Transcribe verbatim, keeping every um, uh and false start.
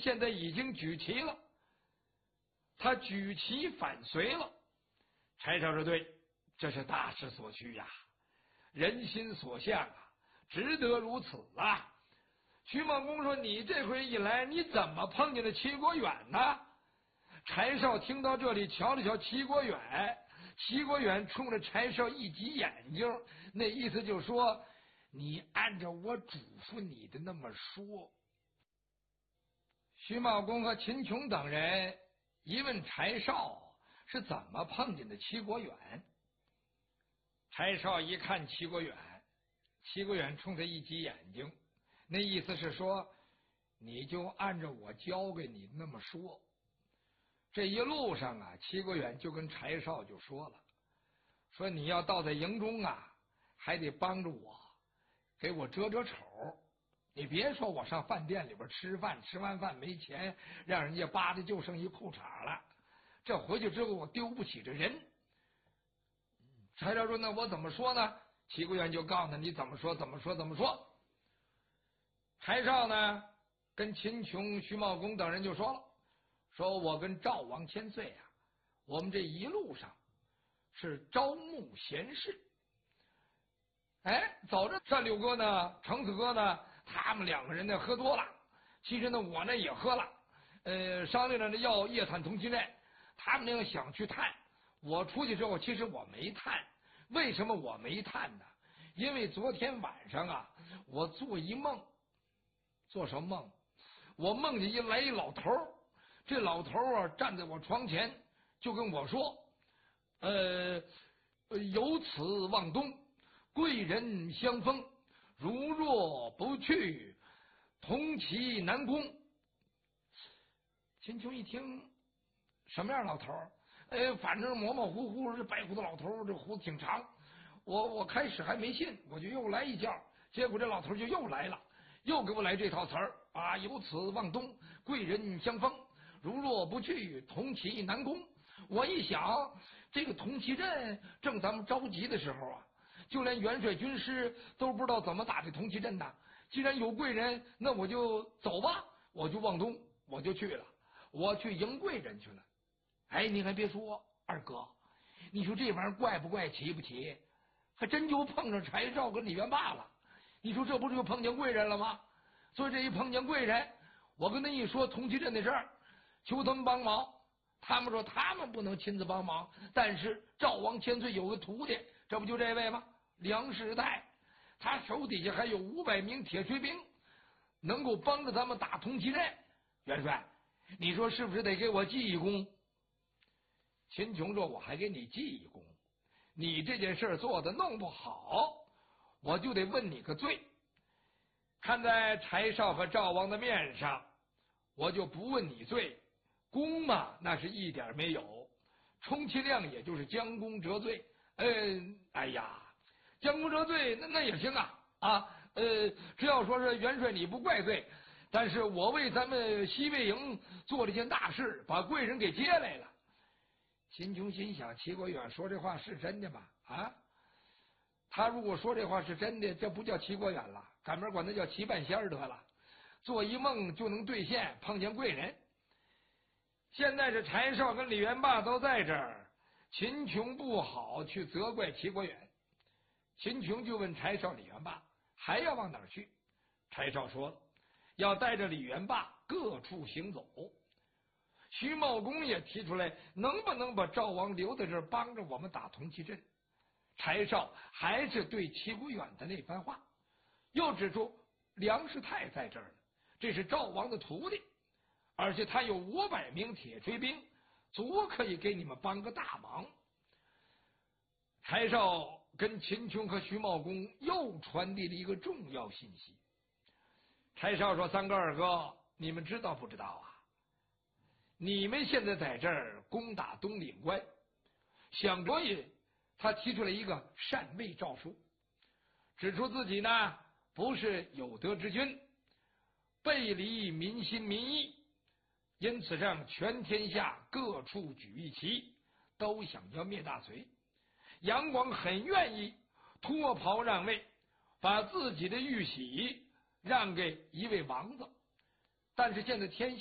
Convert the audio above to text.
现在已经举旗了，他举旗反隋了。柴少说：“对，这是大势所趋呀，人心所向啊，值得如此啊。”徐茂公说：“你这回一来，你怎么碰见了齐国远呢？”柴少听到这里，瞧了瞧齐国远，齐国远冲着柴少一挤眼睛，那意思就是说：“你按照我嘱咐你的那么说。”徐茂公和秦琼等人一问柴少是怎么碰见的齐国远，柴少一看齐国远，齐国远冲他一挤眼睛，那意思是说：“你就按照我教给你那么说。”这一路上啊，齐国远就跟柴少就说了，说你要到在营中啊，还得帮着我，给我遮遮丑。你别说我上饭店里边吃饭，吃完饭没钱，让人家扒的就剩一裤衩了，这回去之后我丢不起这人。柴少说：“那我怎么说呢？”齐国远就告诉他：“你怎么说怎么说怎么说。”柴少呢，跟秦琼、徐茂公等人就说了，说我跟赵王千岁啊，我们这一路上是招募贤士。哎，走着单六哥呢，程四哥呢，他们两个人呢喝多了。其实呢，我呢也喝了，呃，商量着呢要夜探同期阵。他们那个想去探，我出去之后，其实我没探。为什么我没探呢？因为昨天晚上啊，我做一梦。做什么梦？我梦见一来一老头，这老头啊站在我床前，就跟我说：“呃，由此往东，贵人相逢，如若不去，同其南宫。”秦琼一听，什么样老头？呃，反正模模糊糊是白胡子老头，这胡子挺长。我我开始还没信，我就又来一觉，结果这老头就又来了。又给我来这套词儿啊！由此往东，贵人相逢，如若不去，同其南宫。我一想，这个同其阵正咱们着急的时候啊，就连元帅军师都不知道怎么打这同其阵的。既然有贵人，那我就走吧，我就往东，我就去了，我去迎贵人去了。哎，你还别说，二哥，你说这玩意儿怪不怪，奇不奇？还真就碰上柴少跟李元霸了。你说这不是就碰见贵人了吗？所以这一碰见贵人，我跟他一说同其阵的事儿，求他们帮忙。他们说他们不能亲自帮忙，但是赵王千岁有个徒弟，这不就这位吗？梁世泰，他手底下还有五百名铁锤兵，能够帮着咱们打同其阵。元帅，你说是不是得给我记一功？秦琼说：“我还给你记一功，你这件事做的弄不好，我就得问你个罪。看在柴少和赵王的面上，我就不问你罪。功嘛，那是一点没有，充其量也就是将功折罪。嗯，哎呀，将功折罪那那也行啊啊，呃，只要说是元帅你不怪罪，但是我为咱们西魏营做了一件大事，把贵人给接来了。”秦琼心想，齐国远说这话是真的吗？啊？他如果说这话是真的，这不叫齐国远了，赶明儿管他叫齐半仙儿得了。做一梦就能兑现，碰见贵人。现在这柴少跟李元霸都在这儿，秦琼不好去责怪齐国远。秦琼就问柴少、李元霸还要往哪儿去？柴少说了，要带着李元霸各处行走。徐茂公也提出来，能不能把赵王留在这儿帮着我们打同其阵？柴少还是对齐国远的那番话，又指出梁世泰在这儿呢，这是赵王的徒弟，而且他有五百名铁锤兵，足可以给你们帮个大忙。柴少跟秦琼和徐茂公又传递了一个重要信息。柴少说：“三哥、二哥，你们知道不知道啊？你们现在在这儿攻打东岭关，想所以他提出了一个禅位诏书，指出自己呢不是有德之君，背离民心民意，因此让全天下各处举一旗，都想要灭大隋。杨广很愿意脱袍让位，把自己的玉玺让给一位王子，但是现在天下